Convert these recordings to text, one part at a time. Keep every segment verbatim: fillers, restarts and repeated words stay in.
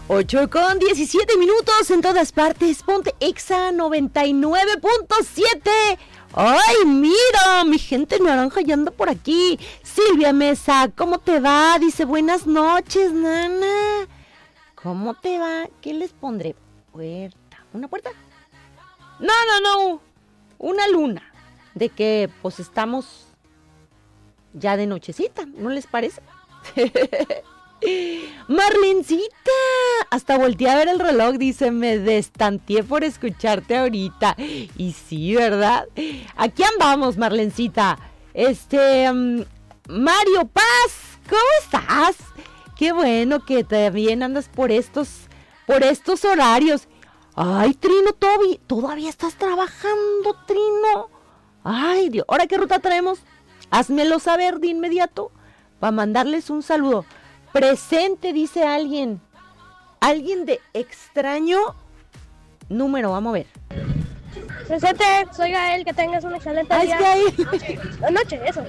ocho con diecisiete minutos en todas partes. Ponte Exa noventa y nueve punto siete. ¡Ay, mira! Mi gente naranja ya anda por aquí. Silvia Mesa, ¿cómo te va? Dice, buenas noches, nana. ¿Cómo te va? ¿Qué les pondré? Puerta. ¿Una puerta? No, no, no. Una luna. De que, pues, estamos ya de nochecita, ¿no les parece? Marlencita, hasta volteé a ver el reloj, dice, me destanteé por escucharte ahorita. Y sí, ¿verdad? Aquí andamos, Marlencita. Este, um, Mario Paz, ¿cómo estás? Qué bueno que también andas por estos, por estos horarios. Ay, Trino, todavía, todavía estás trabajando, Trino. Ay, Dios, ¿ahora qué ruta traemos? Házmelo saber de inmediato para mandarles un saludo. Presente, dice alguien. Alguien de extraño número, vamos a ver. Presente, soy Gael, que tengas un excelente Ay, día. Gael. Noche, noche, eso.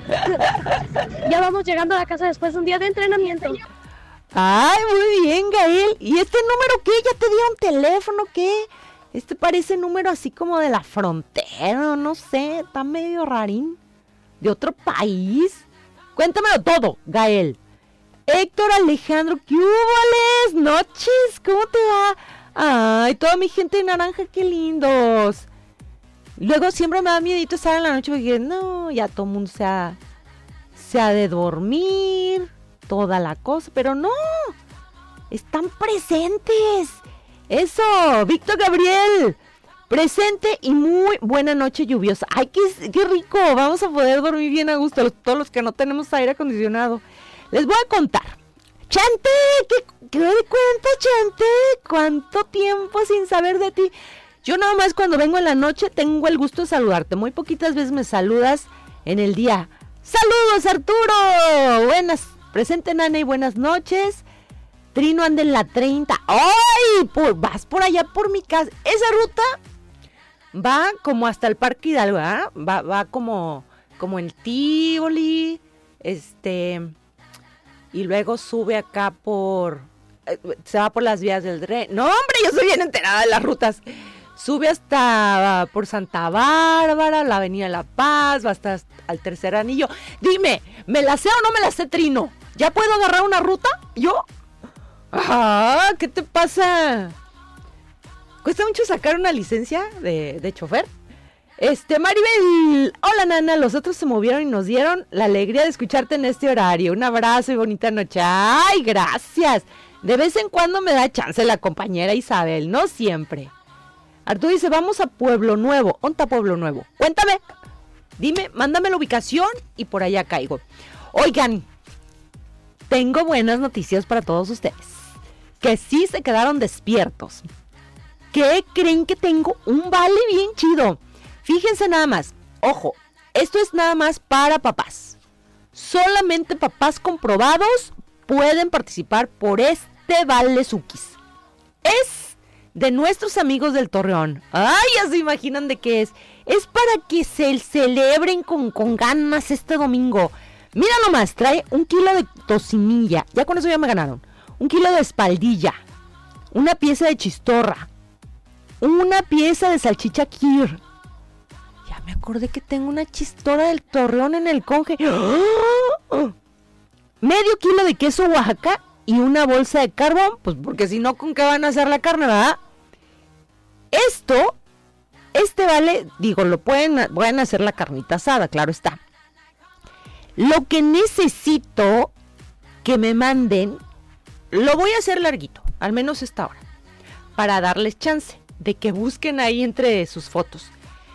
Ya vamos llegando a la casa después de un día de entrenamiento. Ay, muy bien, Gael. ¿Y este número qué? ¿Ya te dieron teléfono? ¿Qué? Este parece número así como de la frontera, no sé, está medio rarín. ¿De otro país? Cuéntamelo todo, Gael. Héctor Alejandro, ¿qué hubo, noches? ¿Cómo te va? Ay, toda mi gente de naranja, qué lindos. Luego siempre me da miedito estar en la noche porque no, ya todo el mundo se ha, se ha de dormir, toda la cosa, pero no, están presentes. Eso, Víctor Gabriel, presente y muy buena noche lluviosa. Ay, qué, qué rico, vamos a poder dormir bien a gusto, los, todos los que no tenemos aire acondicionado. Les voy a contar. Chante, ¿qué, qué me cuenta, Chante? ¿Cuánto tiempo sin saber de ti? Yo nada más cuando vengo en la noche tengo el gusto de saludarte. Muy poquitas veces me saludas en el día. ¡Saludos, Arturo! Buenas, presente, nana, y buenas noches. Trino anda en la treinta. ¡Ay! Por, vas por allá por mi casa. Esa ruta va como hasta el Parque Hidalgo, ¿eh? Va, va como, como el Tívoli, este... y luego sube acá por... Eh, se va por las vías del tren. No, hombre, yo soy bien enterada de las rutas. Sube hasta uh, por Santa Bárbara, la Avenida La Paz, va hasta al Tercer Anillo. Dime, ¿me la sé o no me la sé, Trino? ¿Ya puedo agarrar una ruta? ¿Yo? Ah, ¿qué te pasa? ¿Cuesta mucho sacar una licencia de, de chofer? Este, Maribel, hola, nana, los otros se movieron y nos dieron la alegría de escucharte en este horario. Un abrazo y bonita noche. Ay, gracias. De vez en cuando me da chance la compañera Isabel, no siempre. Arturo dice, vamos a Pueblo Nuevo. ¿Dónde está Pueblo Nuevo? Cuéntame, dime, mándame la ubicación y por allá caigo. Oigan, tengo buenas noticias para todos ustedes, que sí se quedaron despiertos. ¿Qué creen que tengo? Un vale bien chido. Fíjense nada más, ojo, esto es nada más para papás. Solamente papás comprobados pueden participar por este Vale Sukis. Es de nuestros amigos del Torreón. Ay, ya se imaginan de qué es. Es para que se celebren con, con ganas este domingo. Mira nomás, trae un kilo de tocinilla, ya con eso ya me ganaron. Un kilo de espaldilla, una pieza de chistorra, una pieza de salchicha Kir. Me acordé que tengo una chistorra del Torreón en el conge. ¡Oh! Medio kilo de queso Oaxaca y una bolsa de carbón. Pues porque si no, ¿con qué van a hacer la carne, verdad? Esto, este vale, digo, lo pueden, pueden hacer la carnita asada, claro está. Lo que necesito que me manden, lo voy a hacer larguito, al menos esta hora, para darles chance de que busquen ahí entre sus fotos.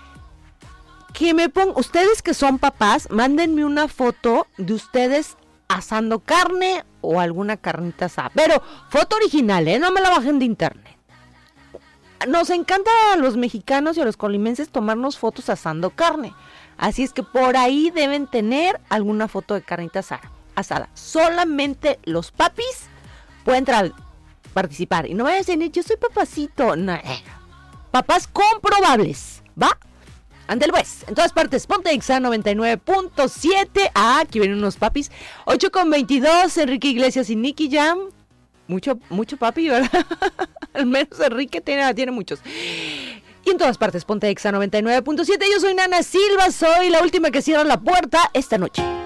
Que me pongan, ustedes que son papás, mándenme una foto de ustedes asando carne o alguna carnita asada. Pero foto original, ¿eh? No me la bajen de internet. Nos encanta a los mexicanos y a los colimenses tomarnos fotos asando carne. Así es que por ahí deben tener alguna foto de carnita asada. asada. Solamente los papis pueden tra- participar. Y no vayan a decir, yo soy papacito. No, eh. Papás comprobables, ¿va? Ándale pues, en todas partes, ponte Exa noventa y nueve punto siete. Ah, aquí vienen unos papis. ocho con veintidós, Enrique Iglesias y Nicky Jam. Mucho, mucho papi, ¿verdad? Al menos Enrique tiene, tiene muchos. Y en todas partes, Ponte Exa noventa y nueve punto siete. Yo soy Nana Silva, soy la última que cierra la puerta esta noche.